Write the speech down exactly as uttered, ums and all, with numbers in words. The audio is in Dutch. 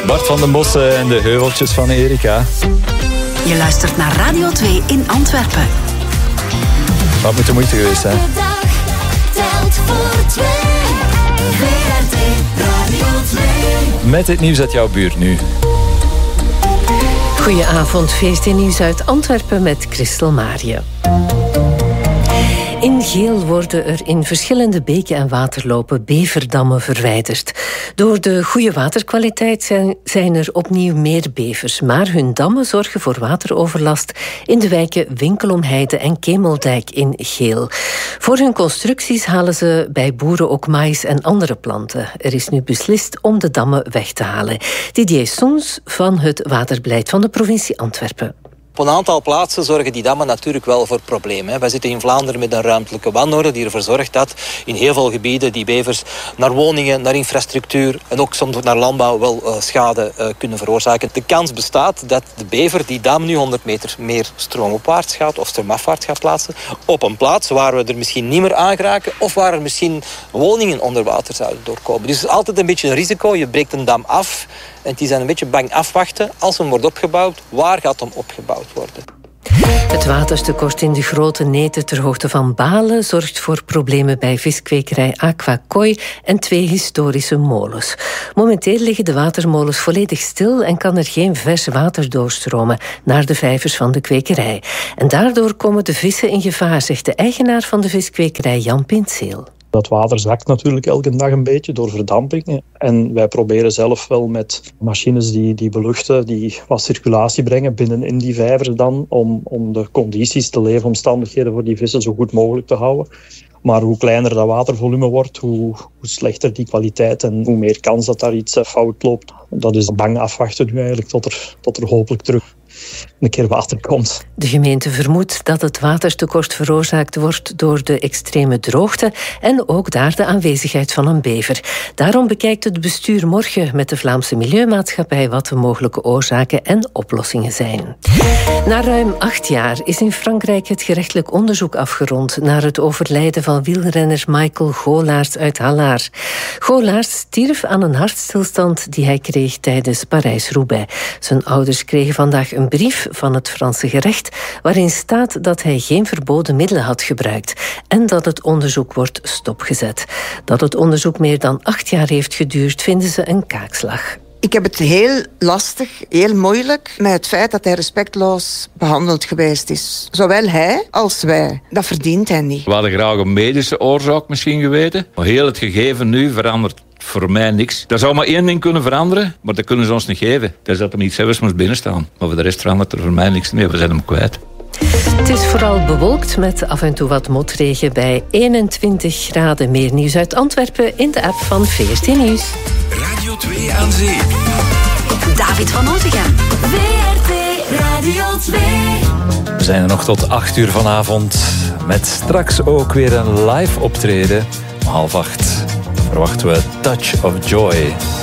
Bart van den Bossen en de heuveltjes van Erika. Je luistert naar Radio twee in Antwerpen. Wat moet de moeite geweest zijn? De dag telt voor twee. V R T Radio twee. Met het nieuws uit jouw buurt nu. Goedenavond, V S T-nieuws uit Antwerpen met Christel Marië. In Geel worden er in verschillende beken en waterlopen beverdammen verwijderd. Door de goede waterkwaliteit zijn, zijn er opnieuw meer bevers, maar hun dammen zorgen voor wateroverlast in de wijken Winkelomheide en Kemeldijk in Geel. Voor hun constructies halen ze bij boeren ook maïs en andere planten. Er is nu beslist om de dammen weg te halen. Didier Soens van het waterbeleid van de provincie Antwerpen. Op een aantal plaatsen zorgen die dammen natuurlijk wel voor problemen. Wij zitten in Vlaanderen met een ruimtelijke wanorde die ervoor zorgt dat in heel veel gebieden die bevers naar woningen, naar infrastructuur en ook soms naar landbouw wel uh, schade uh, kunnen veroorzaken. De kans bestaat dat de bever die dam nu honderd meter meer stroomopwaarts gaat of stroomafwaarts gaat plaatsen op een plaats waar we er misschien niet meer aan geraken of waar er misschien woningen onder water zouden doorkomen. Dus het is altijd een beetje een risico. Je breekt een dam af en die zijn een beetje bang afwachten. Als hem wordt opgebouwd, waar gaat hem opgebouwd worden? Het waterstekort in de grote neten ter hoogte van Balen zorgt voor problemen bij viskwekerij Aqua Koi en twee historische molens. Momenteel liggen de watermolens volledig stil en kan er geen vers water doorstromen naar de vijvers van de kwekerij. En daardoor komen de vissen in gevaar, zegt de eigenaar van de viskwekerij Jan Pintseel. Dat water zakt natuurlijk elke dag een beetje door verdamping. En wij proberen zelf wel met machines die, die beluchten, die wat circulatie brengen binnen in die vijvers dan, om, om de condities, de leefomstandigheden voor die vissen zo goed mogelijk te houden. Maar hoe kleiner dat watervolume wordt, hoe, hoe slechter die kwaliteit en hoe meer kans dat daar iets fout loopt. Dat is bang afwachten nu eigenlijk tot er, tot er hopelijk terug een keer water komt. De gemeente vermoedt dat het watertekort veroorzaakt wordt door de extreme droogte en ook daar de aanwezigheid van een bever. Daarom bekijkt het bestuur morgen met de Vlaamse Milieumaatschappij wat de mogelijke oorzaken en oplossingen zijn. Na ruim acht jaar is in Frankrijk het gerechtelijk onderzoek afgerond naar het overlijden van wielrenner Michael Golaerts uit Hallaar. Golaerts stierf aan een hartstilstand die hij kreeg tijdens Parijs-Roubaix. Zijn ouders kregen vandaag een brief van het Franse gerecht waarin staat dat hij geen verboden middelen had gebruikt en dat het onderzoek wordt stopgezet. Dat het onderzoek meer dan acht jaar heeft geduurd, vinden ze een kaakslag. Ik heb het heel lastig, heel moeilijk met het feit dat hij respectloos behandeld geweest is. Zowel hij als wij. Dat verdient hij niet. We hadden graag een medische oorzaak misschien geweten. Maar heel het gegeven nu verandert voor mij niks. Er zou maar één ding kunnen veranderen, maar dat kunnen ze ons niet geven. Dat is dat hem iets zelfs moest binnenstaan. Maar voor de rest verandert er voor mij niks meer. We zijn hem kwijt. Het is vooral bewolkt met af en toe wat motregen bij eenentwintig graden. Meer nieuws uit Antwerpen in de app van V R T Nieuws. Radio twee aan zee. David van Otegem. V R T Radio twee. We zijn er nog tot acht uur vanavond. Met straks ook weer een live optreden. Om half acht verwachten we Touch of Joy.